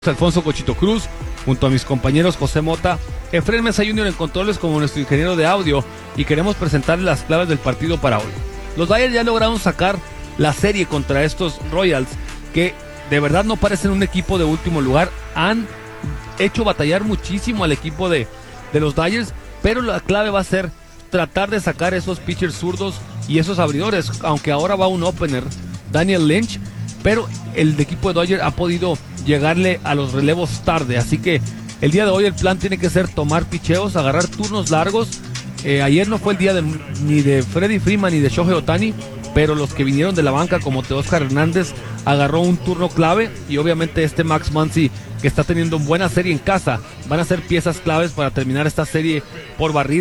Alfonso Cochito Cruz, junto a mis compañeros José Mota, Efraín Mesa Jr. en controles como nuestro ingeniero de audio, y queremos presentarles las claves del partido para hoy. Los Dodgers ya lograron sacar la serie contra estos Royals, que de verdad no parecen un equipo de último lugar. Han hecho batallar muchísimo al equipo de los Dodgers, pero la clave va a ser tratar de sacar esos pitchers zurdos y esos abridores, aunque ahora va un opener, Daniel Lynch, pero el equipo de Dodgers ha podido llegarle a los relevos tarde, así que el día de hoy el plan tiene que ser tomar picheos, agarrar turnos largos. Ayer no fue el día ni de Freddie Freeman ni de Shohei Ohtani, pero los que vinieron de la banca como Teóscar Hernández agarró un turno clave, y obviamente Max Muncy, que está teniendo una buena serie en casa, van a ser piezas claves para terminar esta serie por barrida.